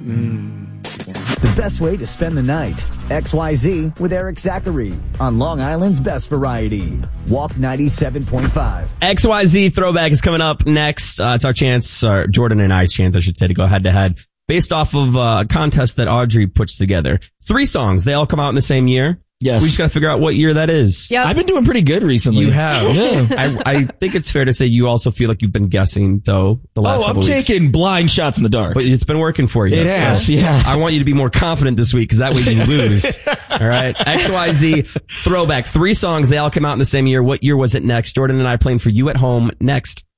The best way to spend the night. XYZ with Eric Zachary on Long Island's Best Variety. Walk 97.5. XYZ Throwback is coming up next. It's our chance, Jordan and I's chance, I should say, to go head to head based off of a contest that Audrey puts together. 3 songs. They all come out in the same year. Yes. We just got to figure out what year that is. Yep. I've been doing pretty good recently. You have. Yeah. I think it's fair to say you also feel like you've been guessing, though, the last I'm couple weeks. taking blind shots in the dark. But it's been working for you. It has, yeah. I want you to be more confident this week because that way you lose. All right. XYZ Throwback. 3 songs. They all came out in the same year. What year was it next? Jordan and I playing for you at home next